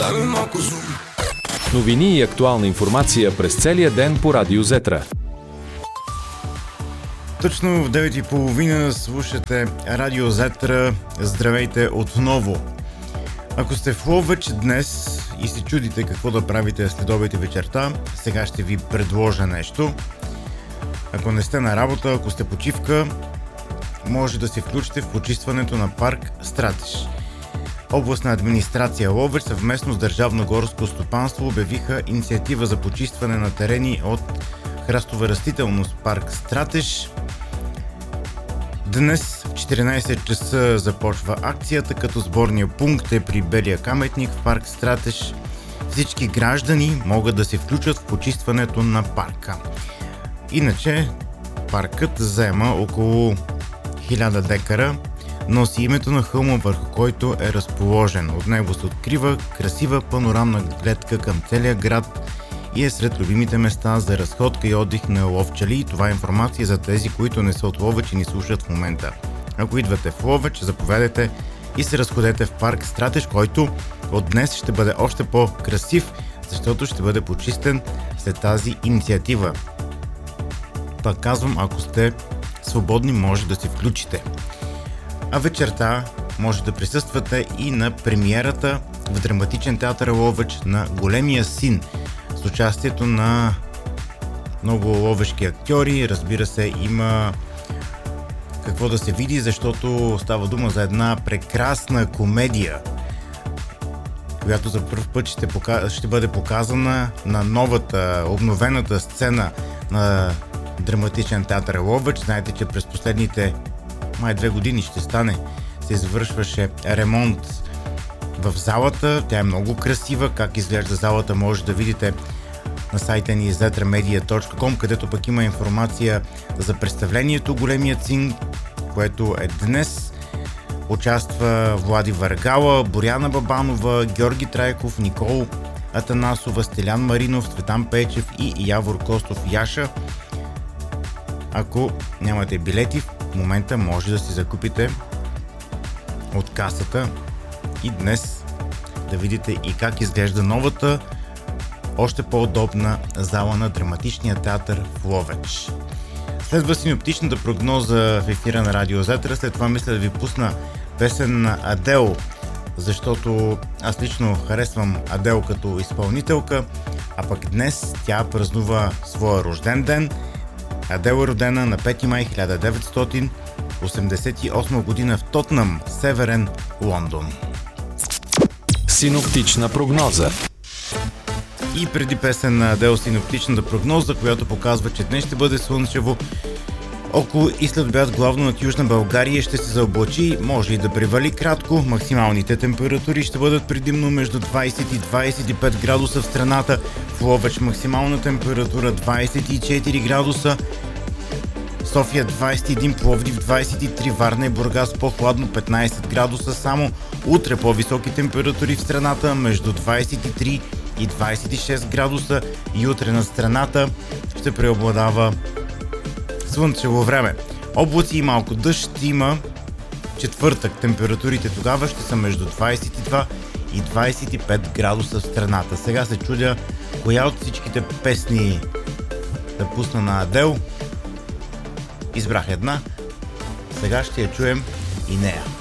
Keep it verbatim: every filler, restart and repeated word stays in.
Новини и актуална информация през целия ден по Радио Зетра. Точно в девет и половина слушате Радио Зетра. Здравейте отново! Ако сте в Ловеч днес и се чудите какво да правите след обед и вечерта, сега ще ви предложа нещо. Ако не сте на работа, ако сте почивка, може да се включите в почистването на парк Стратеж. Областна администрация Ловеч съвместно с Държавно горско стопанство обявиха инициатива за почистване на терени от храстова растителност парк Стратеж. Днес в четиринайсет часа започва акцията, като сборния пункт е при Белия каметник в парк Стратеж. Всички граждани могат да се включат в почистването на парка. Иначе паркът заема около хиляда декара, носи името на хълма, върху който е разположен. От него се открива красива панорамна гледка към целия град и е сред любимите места за разходка и отдих на ловчали. И това е информация за тези, които не са от Ловеч и ни слушат в момента. Ако идвате в Ловеч, заповядайте и се разходете в парк Стратеж, който от днес ще бъде още по-красив, защото ще бъде почистен след тази инициатива. Пак казвам, ако сте свободни, може да се включите. А вечерта може да присъствате и на премиерата в Драматичен театър Ловеч на Големия син с участието на много ловешки актьори. Разбира се, има какво да се види, защото става дума за една прекрасна комедия, която за първ път ще, пока... ще бъде показана на новата, обновената сцена на Драматичен театър Ловеч. Знаете, че през последните май две години ще стане, се извършваше ремонт в залата. Тя е много красива. Как изглежда залата може да видите на сайта ни зетра медия точка ком, където пък има информация за представлението Големият син, което е днес. Участва Влади Варгала, Боряна Бабанова, Георги Трайков, Никол Атанасова, Стелян Маринов, Цветан Пейчев и Явор Костов Яша. Ако нямате билети, в момента може да си закупите от касата и днес да видите и как изглежда новата, още по-удобна зала на Драматичния театър в Ловеч. Следва синоптичната прогноза в ефира на Радио Зетра. След това мисля да ви пусна песен на Адел, защото аз лично харесвам Адел като изпълнителка, а пък днес тя празнува своя рожден ден. Адел е родена на пети май хиляда деветстотин осемдесет и осма година в Тотнъм, Северен Лондон. Синоптична прогноза. И преди песен на Адел синоптичната прогноза, която показва, че днес ще бъде слънчево. Около и след обяд главно над Южна България ще се заоблачи, може и да превали кратко. Максималните температури ще бъдат предимно между двайсет и двайсет и пет градуса в страната. В Ловеч максимална температура двайсет и четири градуса. София двайсет и един, Пловдив двайсет и три, Варна и Бургас по-хладно петнайсет градуса само. Утре по-високи температури в страната между двайсет и три и двайсет и шест градуса и утре на страната ще преобладава слънчево време. Облаци и малко дъжд има. Четвъртък температурите тогава ще са между двайсет и два и двайсет и пет градуса в страната. Сега се чудя коя от всичките песни да пусна на Адел. Избрах една. Сега ще я чуем и нея.